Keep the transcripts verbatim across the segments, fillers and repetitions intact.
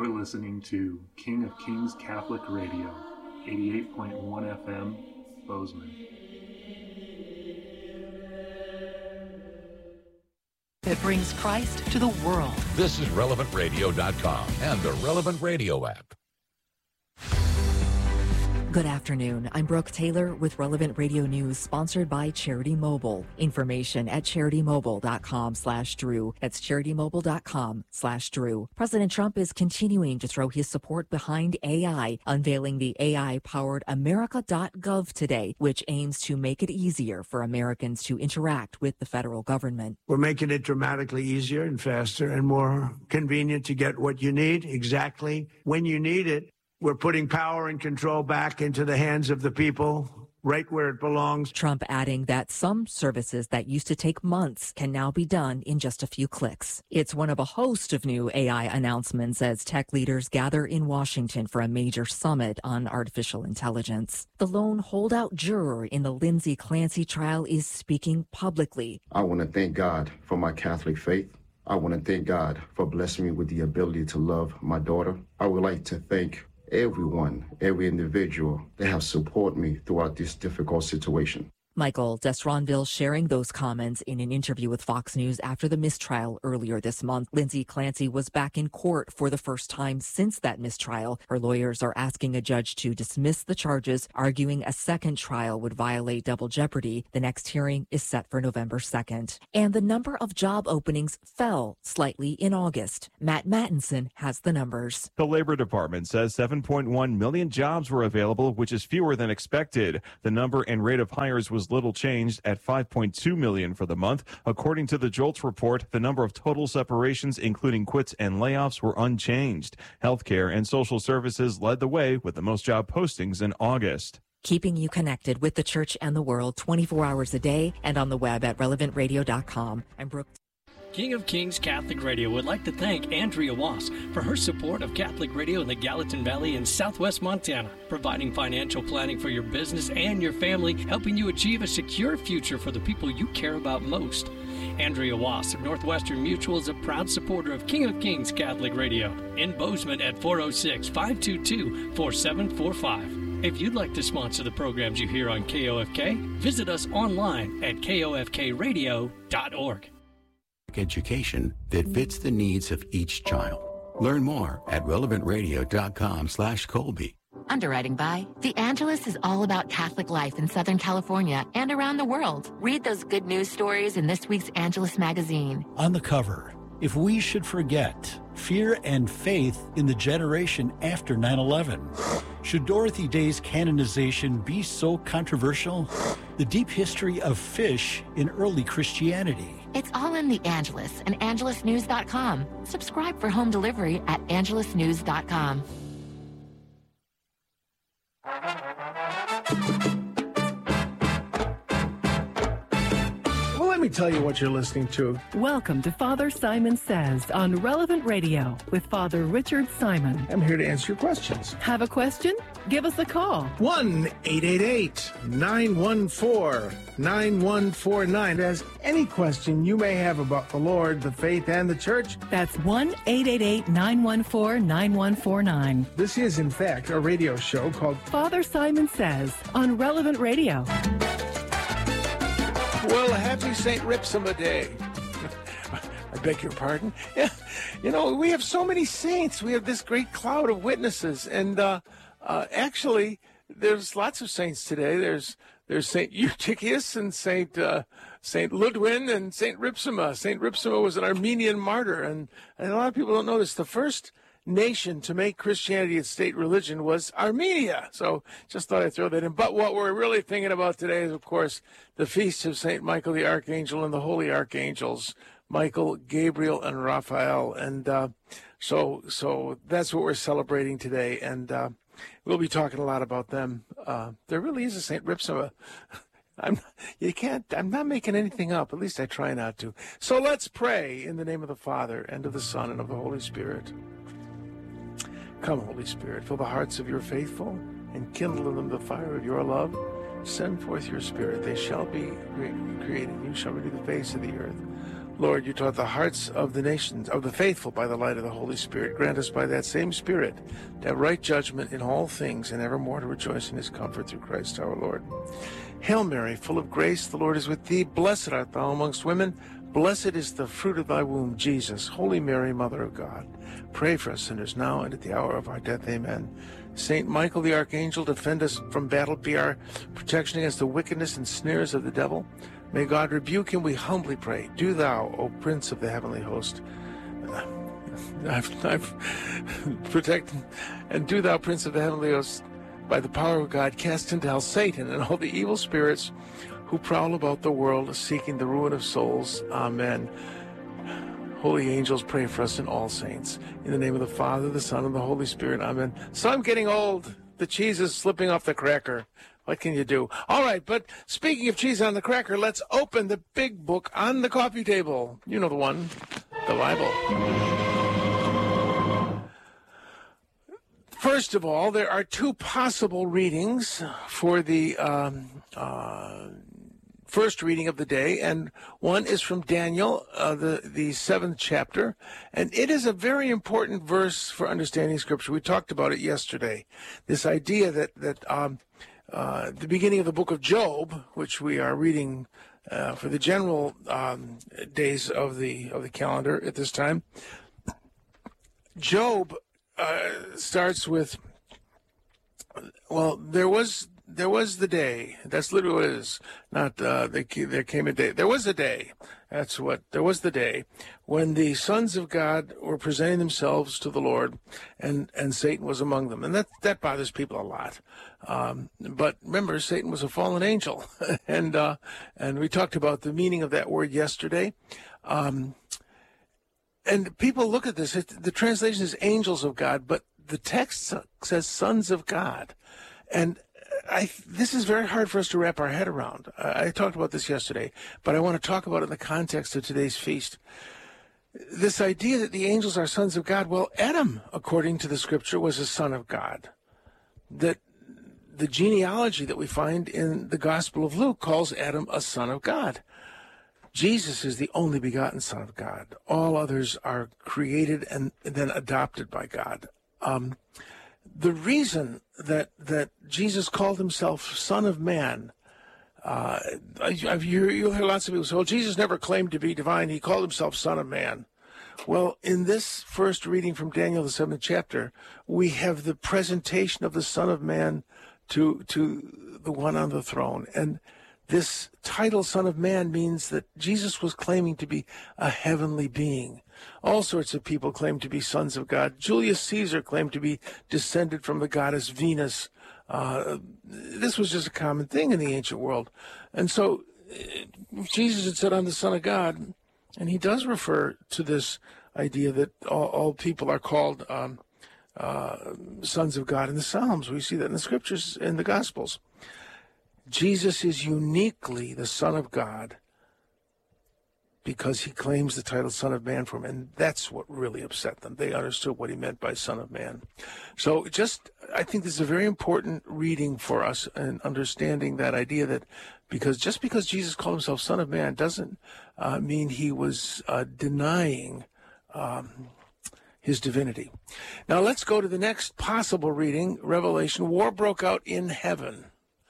You're listening to King of Kings Catholic Radio, eighty-eight point one F M, Bozeman. That brings Christ to the world. This is relevant radio dot com and the Relevant Radio app. Good afternoon. I'm Brooke Taylor with Relevant Radio News, sponsored by Charity Mobile. Information at charitymobile.com slash Drew. That's charitymobile.com slash Drew. President Trump is continuing to throw his support behind A I, unveiling the A I-powered America dot gov today, which aims to make it easier for Americans to interact with the federal government. We're making it dramatically easier and faster and more convenient to get what you need exactly when you need it. We're putting power and control back into the hands of the people, right where it belongs. Trump adding that some services that used to take months can now be done in just a few clicks. It's one of a host of new A I announcements as tech leaders gather in Washington for a major summit on artificial intelligence. The lone holdout juror in the Lindsay Clancy trial is speaking publicly. I want to thank God for my Catholic faith. I want to thank God for blessing me with the ability to love my daughter. I would like to thank everyone, every individual that have supported me throughout this difficult situation. Michael Desronville sharing those comments in an interview with Fox News after the mistrial earlier this month. Lindsay Clancy was back in court for the first time since that mistrial. Her lawyers are asking a judge to dismiss the charges, arguing a second trial would violate double jeopardy. The next hearing is set for November second. And the number of job openings fell slightly in August. Matt Mattinson has the numbers. The Labor Department says seven point one million jobs were available, which is fewer than expected. The number and rate of hires was little changed at five point two million for the month. According to the JOLTS report, the number of total separations, including quits and layoffs, were unchanged. Healthcare and social services led the way with the most job postings in August. Keeping you connected with the church and the world twenty-four hours a day and on the web at relevant radio dot com. I'm Brooke. King of Kings Catholic Radio would like to thank Andrea Wass for her support of Catholic radio in the Gallatin Valley in southwest Montana, providing financial planning for your business and your family, helping you achieve a secure future for the people you care about most. Andrea Wass of Northwestern Mutual is a proud supporter of King of Kings Catholic Radio in Bozeman at four oh six, five two two, four seven four five. If you'd like to sponsor the programs you hear on K O F K, visit us online at K O F K radio dot org. Education that fits the needs of each child. Learn more at relevant radio dot com slash Colby. Underwriting by The Angelus is all about Catholic life in Southern California and around the world. Read those good news stories in this week's Angelus magazine. On the cover, if we should forget fear and faith in the generation after nine eleven. Should Dorothy Day's canonization be so controversial? The deep history of fish in early Christianity. It's all in The Angelus and angelus news dot com. Subscribe for home delivery at angelus news dot com. Well, let me tell you what you're listening to. Welcome to Father Simon Says on Relevant Radio with Father Richard Simon. I'm here to answer your questions. Have a question? Give us a call. one eight eight eight, nine one four, nine one four nine. Ask any question you may have about the Lord, the faith, and the church. That's one eight eight eight, nine one four, nine one four nine. This is, in fact, a radio show called Father Simon Says on Relevant Radio. Well, happy Saint Ripsima Day. I beg your pardon. Yeah, you know, we have so many saints. We have this great cloud of witnesses. And uh, uh, actually, there's lots of saints today. There's there's Saint Eutychius and Saint uh, Saint Ludwin and Saint Ripsima. Saint Ripsima was an Armenian martyr. And, and a lot of people don't know this. The first nation to make Christianity its state religion was Armenia. So just thought I'd throw that in. But what we're really thinking about today is, of course, the feast of Saint Michael the Archangel and the holy archangels, Michael, Gabriel, and Raphael. And uh, so so that's what we're celebrating today. And uh, we'll be talking a lot about them. Uh, there really is a Saint Ripsima. I'm, you can't, I'm not making anything up. At least I try not to. So let's pray in the name of the Father, and of the Son, and of the Holy Spirit. Come, Holy Spirit, fill the hearts of your faithful and kindle in them the fire of your love. Send forth your Spirit. They shall be created. You shall renew the face of the earth. Lord, you taught the hearts of the nations, of the faithful by the light of the Holy Spirit. Grant us by that same Spirit to have right judgment in all things and evermore to rejoice in his comfort through Christ our Lord. Hail Mary, full of grace, the Lord is with thee. Blessed art thou amongst women. Blessed is the fruit of thy womb, Jesus. Holy Mary, Mother of God, pray for us sinners now and at the hour of our death. Amen. Saint Michael the Archangel, defend us from battle, be our protection against the wickedness and snares of the devil. May God rebuke him, we humbly pray. Do thou, O Prince of the heavenly host, uh, I've, I've protect, and do thou, Prince of the heavenly host, by the power of God, cast into hell Satan and all the evil spirits who prowl about the world seeking the ruin of souls. Amen. Holy angels, pray for us and all saints. In the name of the Father, the Son, and the Holy Spirit. Amen. So I'm getting old. The cheese is slipping off the cracker. What can you do? All right, but speaking of cheese on the cracker, let's open the big book on the coffee table. You know the one, the Bible. First of all, there are two possible readings for the um, uh, first reading of the day, and one is from Daniel, uh, the, the seventh chapter, and it is a very important verse for understanding Scripture. We talked about it yesterday, this idea that, that um, uh, the beginning of the book of Job, which we are reading uh, for the general um, days of the, of the calendar at this time, Job uh, starts with, well, there was... There was the day. That's literally what it is. Not uh, there came a day. There was a day. That's what. There was the day when the sons of God were presenting themselves to the Lord, and, and Satan was among them. And that that bothers people a lot. Um, but remember, Satan was a fallen angel, and uh, and we talked about the meaning of that word yesterday. Um, and people look at this. It, the translation is angels of God, but the text says sons of God, and I, this is very hard for us to wrap our head around. I, I talked about this yesterday, but I want to talk about it in the context of today's feast. This idea that the angels are sons of God, well, Adam, according to the Scripture, was a son of God. That the genealogy that we find in the Gospel of Luke calls Adam a son of God. Jesus is the only begotten Son of God. All others are created and then adopted by God. Um, The reason that that Jesus called himself Son of Man, uh, I've, you'll hear lots of people say, well, Jesus never claimed to be divine. He called himself Son of Man. Well, in this first reading from Daniel, the seventh chapter, we have the presentation of the Son of Man to to the one on the throne. And this title, Son of Man, means that Jesus was claiming to be a heavenly being. All sorts of people claim to be sons of God. Julius Caesar claimed to be descended from the goddess Venus. Uh, this was just a common thing in the ancient world. And so Jesus had said, I'm the Son of God. And he does refer to this idea that all, all people are called um, uh, sons of God in the Psalms. We see that in the Scriptures, in the Gospels. Jesus is uniquely the Son of God because he claims the title Son of Man for him, and that's what really upset them. They understood what he meant by Son of Man. So just, I think this is a very important reading for us in understanding that idea that because just because Jesus called himself Son of Man doesn't uh, mean he was uh, denying um, his divinity. Now let's go to the next possible reading, Revelation. War broke out in heaven.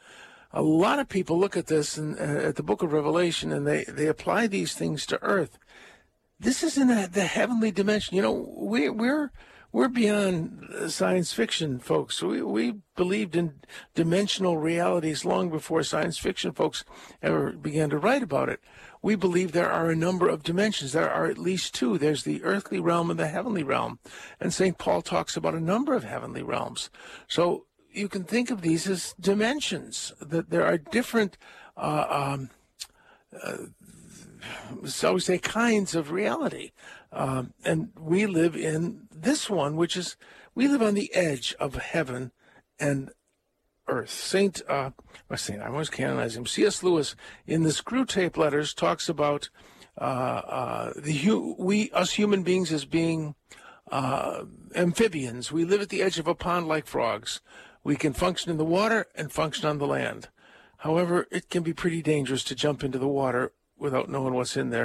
A lot of people look at this and uh, at the book of Revelation, and they, they apply these things to earth. This is in the, the heavenly dimension. You know, we, we're we're beyond science fiction, folks. We we believed in dimensional realities long before science fiction folks ever began to write about it. We believe there are a number of dimensions. There are at least two. There's the earthly realm and the heavenly realm. And Saint Paul talks about a number of heavenly realms. So you can think of these as dimensions, that there are different, uh, um, uh, so we say, kinds of reality. Um, and we live in this one, which is, we live on the edge of heaven and earth. Saint, uh, well, Saint, I always canonize him. C S Lewis, in the Screw Tape Letters, talks about uh, uh, the hu- we, us human beings, as being uh, amphibians. We live at the edge of a pond like frogs. We can function in the water and function on the land. However, it can be pretty dangerous to jump into the water without knowing what's in there.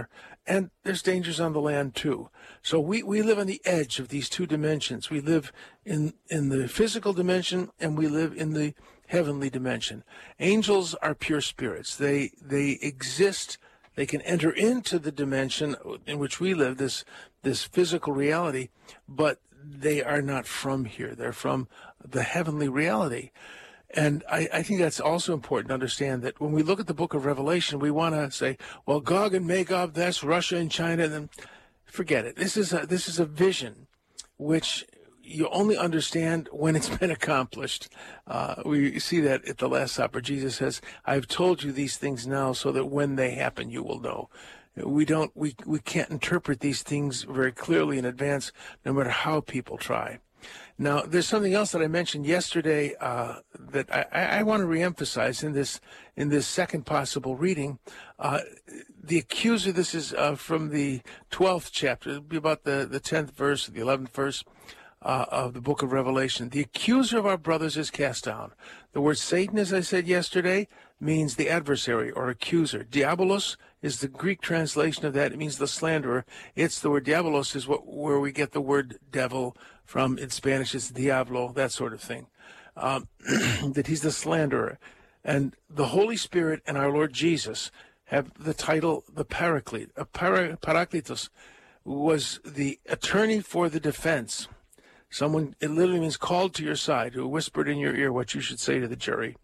and there's dangers on the land too. So we, we live on the edge of these two dimensions. We live in, in the physical dimension, and we live in the heavenly dimension. Angels are pure spirits. They they exist. They can enter into the dimension in which we live, this this physical reality, but they are not from here. They're from the heavenly reality. And I, I think that's also important to understand, that when we look at the book of Revelation, we want to say, well, Gog and Magog, that's Russia and China. And then forget it. This is a, this is a vision which you only understand when it's been accomplished. Uh, we see that at the Last Supper. Jesus says, I've told you these things now so that when they happen, you will know. We don't, we, we can't interpret these things very clearly in advance, no matter how people try. Now, there's something else that I mentioned yesterday uh, that I, I want to reemphasize in this in this second possible reading. Uh, the accuser, this is uh, from the twelfth chapter, it'll be about the, the tenth verse, the eleventh verse uh, of the book of Revelation. The accuser of our brothers is cast down. The word Satan, as I said yesterday, means the adversary or accuser. Diabolos is the Greek translation of that. It means the slanderer. It's the word diabolos is what where we get the word devil from. In Spanish, it's diablo, that sort of thing. Um, that he's the slanderer. And the Holy Spirit and our Lord Jesus have the title, the Paraclete. A para, Parakletos was the attorney for the defense. Someone, it literally means called to your side, who whispered in your ear what you should say to the jury.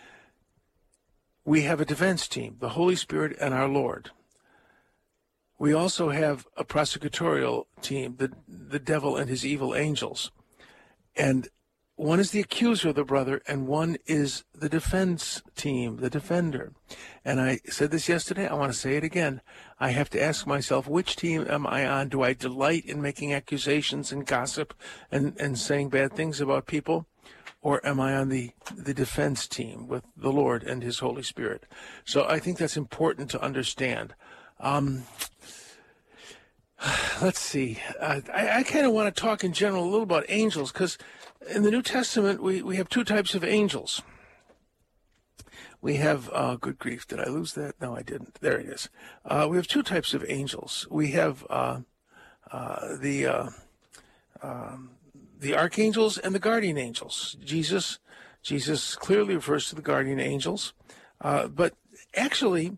We have a defense team, the Holy Spirit and our Lord. We also have a prosecutorial team, the, the devil and his evil angels. And one is the accuser of the brother, and one is the defense team, the defender. And I said this yesterday, I want to say it again. I have to ask myself, which team am I on? Do I delight in making accusations and gossip and, and saying bad things about people? Or am I on the, the defense team with the Lord and his Holy Spirit? So I think that's important to understand. Um, let's see. Uh, I, I kind of want to talk in general a little about angels, because in the New Testament, we, we have two types of angels. We have, uh, good grief, did I lose that? No, I didn't. There it is. Uh, we have two types of angels. We have uh, uh, the... Uh, um, the archangels and the guardian angels. Jesus, Jesus clearly refers to the guardian angels, uh, but actually,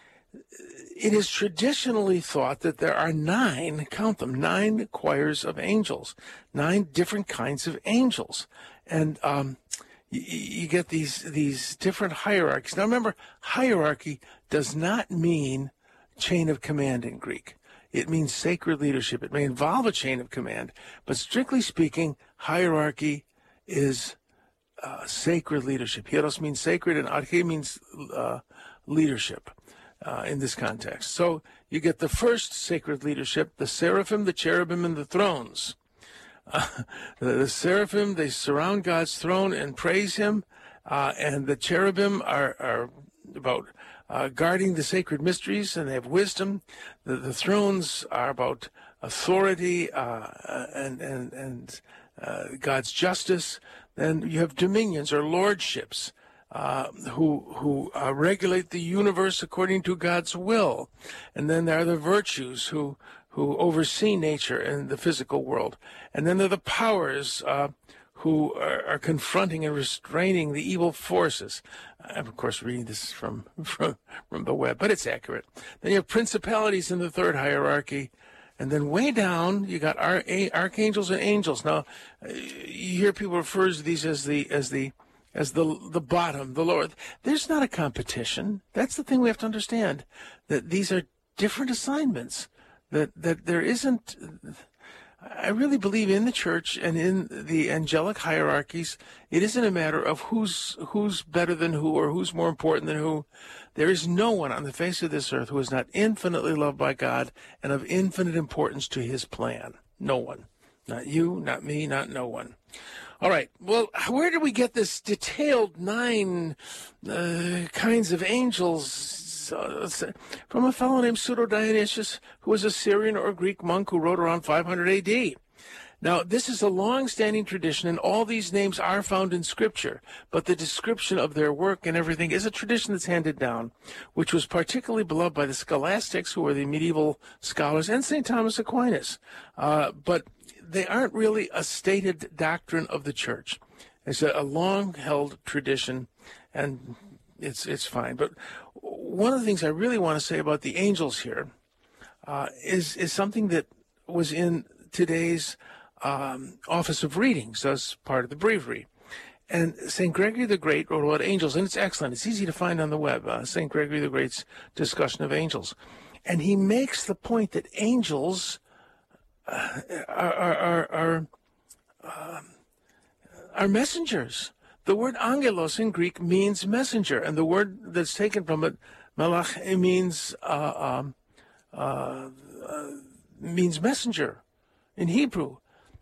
it is traditionally thought that there are nine, count them, nine choirs of angels, nine different kinds of angels, and um, you, you get these these different hierarchies. Now, remember, hierarchy does not mean chain of command in Greek. It means sacred leadership. It may involve a chain of command, but strictly speaking, hierarchy is uh, sacred leadership. Hieros means sacred, and arche means uh, leadership uh, in this context. So you get the first sacred leadership, the seraphim, the cherubim, and the thrones. Uh, the, the seraphim, they surround God's throne and praise him, uh, and the cherubim are, are about Uh, guarding the sacred mysteries, and they have wisdom. The, the thrones are about authority uh, and and and uh, God's justice. Then you have dominions or lordships uh, who who uh, regulate the universe according to God's will. And then there are the virtues who who oversee nature and the physical world. And then there are the powers Uh, who are, are confronting and restraining the evil forces. I'm, of course, reading this from, from, from the web, but it's accurate. Then you have principalities in the third hierarchy. And then way down, you got ar- a- archangels and angels. Now, you hear people refer to these as the as the as the the bottom, the lower. There's not a competition. That's the thing we have to understand, that these are different assignments, that that there isn't. I really believe in the church and in the angelic hierarchies, it isn't a matter of who's who's better than who or who's more important than who. There is no one on the face of this earth who is not infinitely loved by God and of infinite importance to his plan. No one. Not you, not me, not no one. All right. Well, where did we get this detailed nine uh, kinds of angels? Uh, from a fellow named Pseudo-Dionysius, who was a Syrian or Greek monk who wrote around five hundred A D. Now, this is a long-standing tradition, and all these names are found in Scripture, but the description of their work and everything is a tradition that's handed down, which was particularly beloved by the scholastics, who were the medieval scholars, and Saint Thomas Aquinas. Uh, but they aren't really a stated doctrine of the Church. It's a, a long-held tradition, and it's it's fine. But one of the things I really want to say about the angels here uh, is is something that was in today's um, Office of Readings as part of the Breviary. And Saint Gregory the Great wrote about angels, and it's excellent. It's easy to find on the web, uh, Saint Gregory the Great's discussion of angels. And he makes the point that angels uh, are, are, are, are, um, are messengers. The word angelos in Greek means messenger, and the word that's taken from it, malach, it means uh, um, uh, uh, means messenger in Hebrew.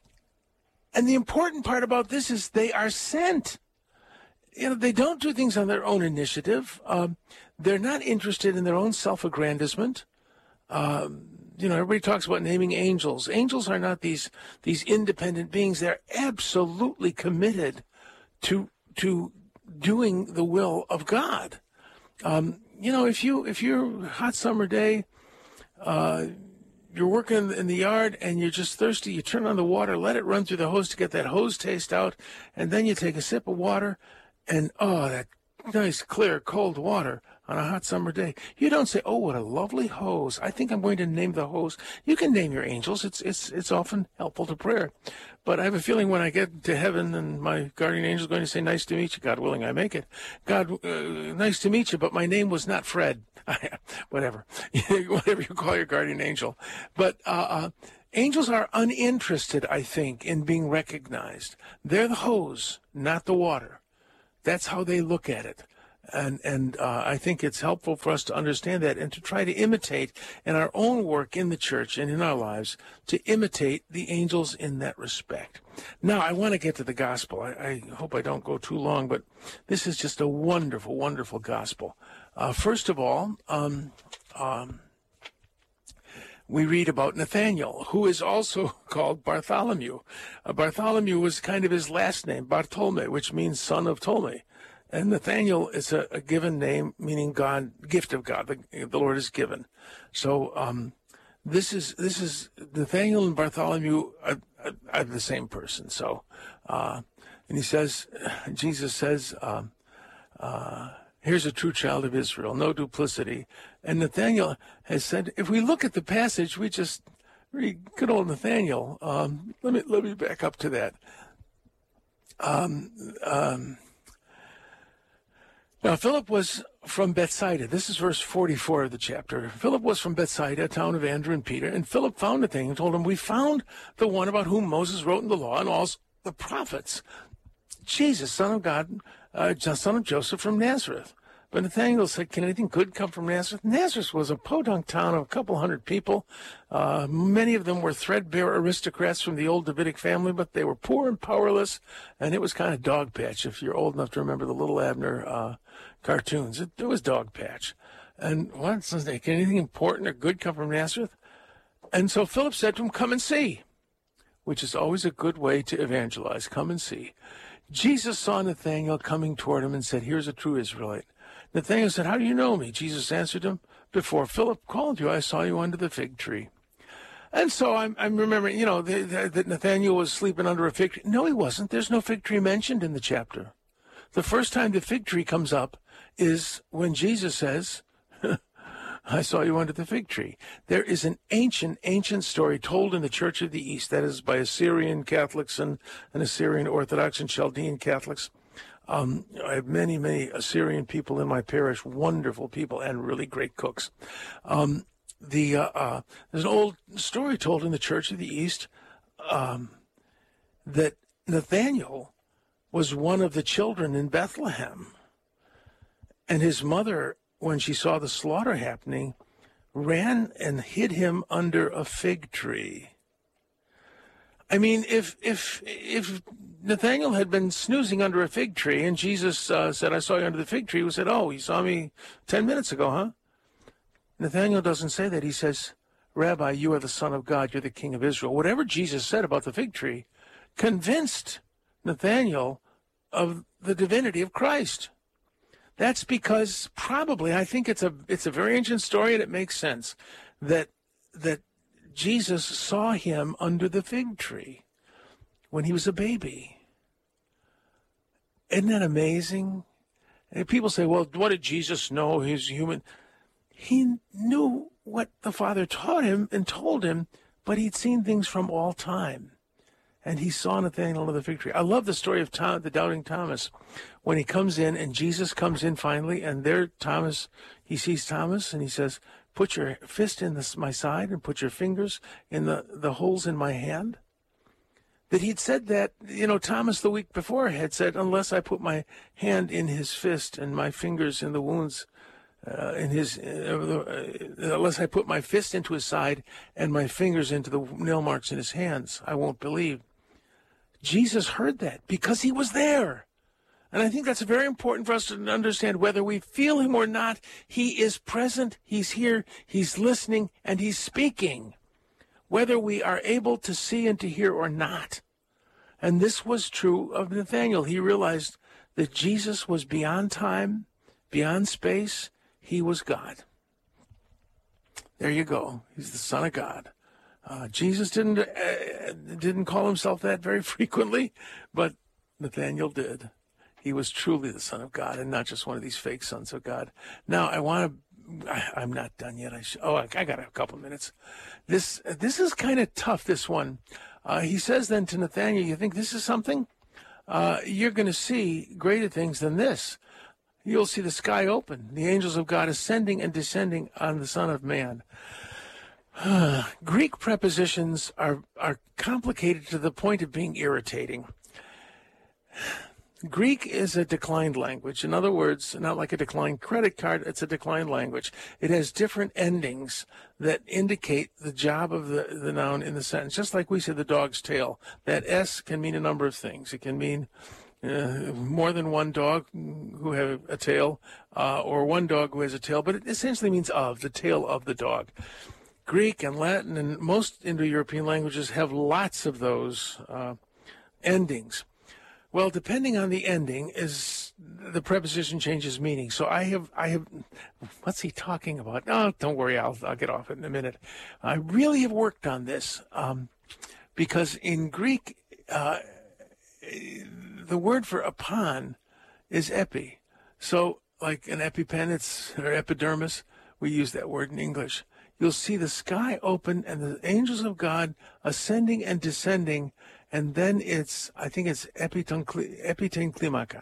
And the important part about this is they are sent. You know, they don't do things on their own initiative. Um, they're not interested in their own self-aggrandizement. Um, you know, everybody talks about naming angels. Angels are not these these independent beings. They're absolutely committed to to doing the will of God. Um, you know, if you if you're a hot summer day, uh, you're working in the yard and you're just thirsty, you turn on the water, let it run through the hose to get that hose taste out, and then you take a sip of water, and oh, that nice, clear, cold water on a hot summer day. You don't say, oh, what a lovely hose. I think I'm going to name the hose. You can name your angels. It's it's it's often helpful to prayer. But I have a feeling when I get to heaven and my guardian angel is going to say, nice to meet you, God willing, I make it. God, uh, nice to meet you, but my name was not Fred. Whatever. Whatever you call your guardian angel. But uh, uh, angels are uninterested, I think, in being recognized. They're the hose, not the water. That's how they look at it. And and uh, I think it's helpful for us to understand that and to try to imitate in our own work in the church and in our lives, to imitate the angels in that respect. Now, I want to get to the gospel. I, I hope I don't go too long, but this is just a wonderful, wonderful gospel. Uh, first of all, um, um, we read about Nathaniel, who is also called Bartholomew. Uh, Bartholomew was kind of his last name, Bartolome, which means son of Ptolemy. And Nathaniel is a, a given name, meaning God, gift of God, the, the Lord is given. So um, this is this is Nathaniel and Bartholomew are, are, are the same person. So, uh, and he says, Jesus says, um, uh, here's a true child of Israel, no duplicity. And Nathaniel has said, if we look at the passage, we just read good old Nathaniel. Um, let me let me back up to that. Um, um, Now, Philip was from Bethsaida. This is verse forty-four of the chapter. Philip was from Bethsaida, a town of Andrew and Peter. And Philip found Nathanael and told him, we found the one about whom Moses wrote in the law and also the prophets, Jesus, son of God, uh, son of Joseph from Nazareth. But Nathanael said, can anything good come from Nazareth? Nazareth was a podunk town of a couple hundred people. Uh, many of them were threadbare aristocrats from the old Davidic family, but they were poor and powerless, and it was kind of dog patch, if you're old enough to remember the Little Abner uh, cartoons. It, it was dog patch. And what? Can anything important or good come from Nazareth? And so Philip said to him, come and see, which is always a good way to evangelize. Come and see. Jesus saw Nathanael coming toward him and said, here's a true Israelite. Nathanael said, how do you know me? Jesus answered him, before Philip called you, I saw you under the fig tree. And so I'm, I'm remembering, you know, that Nathanael was sleeping under a fig tree. No, he wasn't. There's no fig tree mentioned in the chapter. The first time the fig tree comes up is when Jesus says, I saw you under the fig tree. There is an ancient, ancient story told in the Church of the East, that is by Assyrian Catholics and, and Assyrian Orthodox and Chaldean Catholics. Um, I have many, many Assyrian people in my parish, wonderful people and really great cooks. Um, the uh, uh, there's an old story told in the Church of the East um, that Nathanael was one of the children in Bethlehem, and his mother, when she saw the slaughter happening, ran and hid him under a fig tree. I mean, if if if Nathanael had been snoozing under a fig tree and Jesus uh, said, I saw you under the fig tree, he said, oh, you saw me ten minutes ago, huh? Nathanael doesn't say that. He says, Rabbi, you are the Son of God, you're the King of Israel. Whatever Jesus said about the fig tree convinced Nathanael of the divinity of Christ. That's because probably, I think it's a it's a very ancient story, and it makes sense that that Jesus saw him under the fig tree when he was a baby. Isn't that amazing? And people say, well, what did Jesus know? He's human. He knew what the Father taught him and told him, but he'd seen things from all time. And he saw Nathanael under the fig tree. I love the story of Tom, the doubting Thomas, when he comes in and Jesus comes in finally, and there Thomas, he sees Thomas and he says, put your fist in this, my side and put your fingers in the, the holes in my hand. That he'd said that, you know, Thomas the week before had said, unless I put my hand in his fist and my fingers in the wounds, uh, in his, uh, uh, unless I put my fist into his side and my fingers into the nail marks in his hands, I won't believe. Jesus heard that because he was there. And I think that's very important for us to understand. Whether we feel him or not, he is present, he's here, he's listening, and he's speaking. Whether we are able to see and to hear or not. And this was true of Nathanael. He realized that Jesus was beyond time, beyond space. He was God. There you go. He's the Son of God. Uh, Jesus didn't uh, didn't call himself that very frequently, but Nathanael did. He was truly the Son of God and not just one of these fake sons of God. Now, I want to, I'm not done yet. I should, oh, I, I got a couple minutes. This this is kind of tough, this one. Uh, he says then to Nathanael, you think this is something? Uh, you're going to see greater things than this. You'll see the sky open, the angels of God ascending and descending on the Son of Man. Greek prepositions are, are complicated to the point of being irritating. Greek is a declined language. In other words, not like a declined credit card, it's a declined language. It has different endings that indicate the job of the, the noun in the sentence. Just like we said, the dog's tail. That S can mean a number of things. It can mean uh, more than one dog who have a tail, uh, or one dog who has a tail, but it essentially means of, the tail of the dog. Greek and Latin and most Indo-European languages have lots of those uh, endings. Well, depending on the ending, is the preposition changes meaning. So I have, I have, what's he talking about? Oh, don't worry, I'll, I'll get off it in a minute. I really have worked on this um, because in Greek, uh, the word for upon is epi. So like an EpiPen, it's, or epidermis, we use that word in English. You'll see the sky open and the angels of God ascending and descending, and then it's, I think it's epiton klimaka.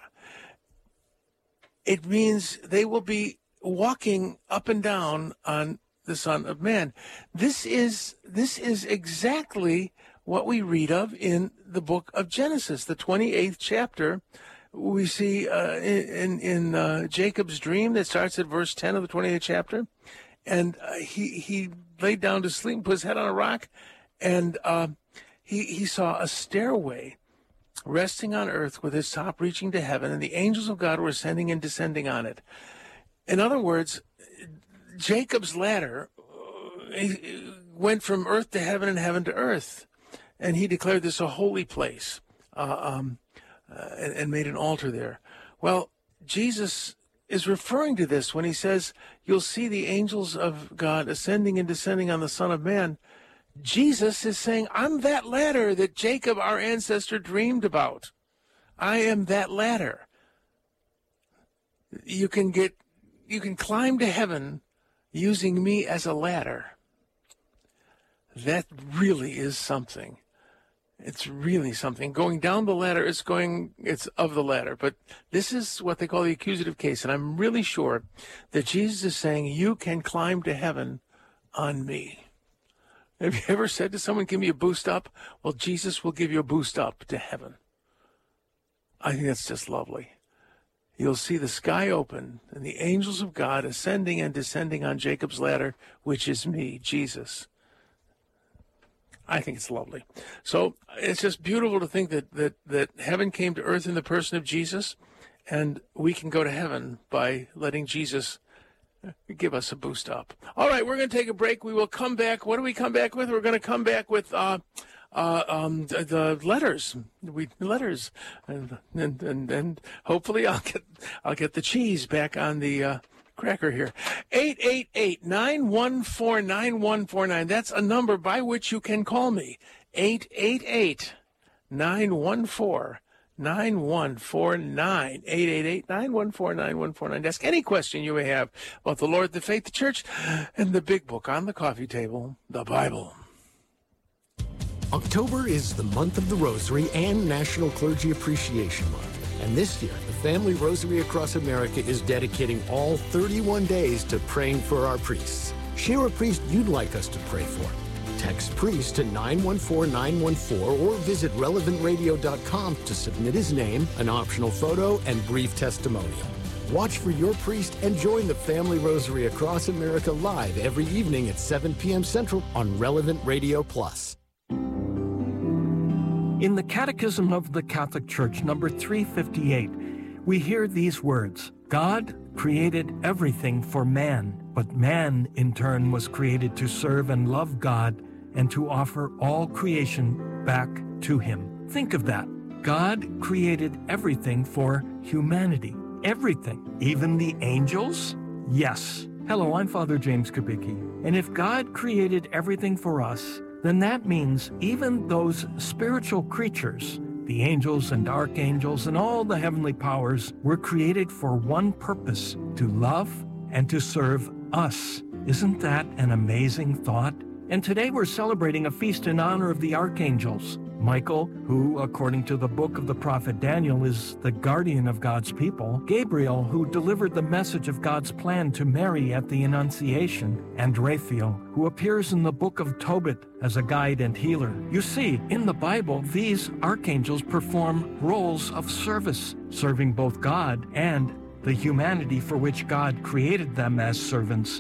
It means they will be walking up and down on the Son of Man. This is, this is exactly what we read of in the book of Genesis, the twenty-eighth chapter. We see uh, in, in uh, Jacob's dream that starts at verse ten of the twenty-eighth chapter. And uh, he, he laid down to sleep and put his head on a rock, and uh, he, he saw a stairway resting on earth with its top reaching to heaven, and the angels of God were ascending and descending on it. In other words, Jacob's ladder uh, went from earth to heaven and heaven to earth, and he declared this a holy place uh, um, uh, and, and made an altar there. Well, Jesus is referring to this when he says, you'll see the angels of God ascending and descending on the Son of Man. Jesus is saying, I'm that ladder that Jacob, our ancestor, dreamed about. I am that ladder. You can get, you can climb to heaven using me as a ladder. That really is something. It's really something. Going down the ladder, it's going, it's of the ladder. But this is what they call the accusative case. And I'm really sure that Jesus is saying, you can climb to heaven on me. Have you ever said to someone, give me a boost up? Well, Jesus will give you a boost up to heaven. I think that's just lovely. You'll see the sky open and the angels of God ascending and descending on Jacob's ladder, which is me, Jesus. I think it's lovely. So it's just beautiful to think that, that, that heaven came to earth in the person of Jesus, and we can go to heaven by letting Jesus give us a boost up. All right, we're going to take a break. We will come back. What do we come back with? We're going to come back with uh, uh, um, the, the letters. We letters, and and and, and hopefully I'll get I'll get the cheese back on the uh, cracker here. eight eight eight, nine one four, nine one four nine. That's a number by which you can call me. eight eight eight, nine one four, nine one four nine. eight eight eight, nine one four, nine one four nine. Ask any question you may have about the Lord, the faith, the church, and the big book on the coffee table, the Bible. October is the month of the Rosary and National Clergy Appreciation Month. And this year, the Family Rosary Across America is dedicating all thirty-one days to praying for our priests. Share a priest you'd like us to pray for. Text priest to nine one four nine one four or visit relevant radio dot com to submit his name, an optional photo, and brief testimonial. Watch for your priest and join the Family Rosary Across America live every evening at seven p.m. Central on Relevant Radio Plus. In the Catechism of the Catholic Church, number three fifty-eight, we hear these words: God created everything for man, but man, in turn, was created to serve and love God and to offer all creation back to him. Think of that. God created everything for humanity. Everything. Even the angels? Yes. Hello, I'm Father James Kubicki. And if God created everything for us, then that means even those spiritual creatures, the angels and archangels and all the heavenly powers, were created for one purpose: to love and to serve us. Isn't that an amazing thought? And today we're celebrating a feast in honor of the archangels. Michael, who, according to the book of the prophet Daniel, is the guardian of God's people. Gabriel, who delivered the message of God's plan to Mary at the Annunciation. And Raphael, who appears in the book of Tobit as a guide and healer. You see, in the Bible, these archangels perform roles of service, serving both God and the humanity for which God created them as servants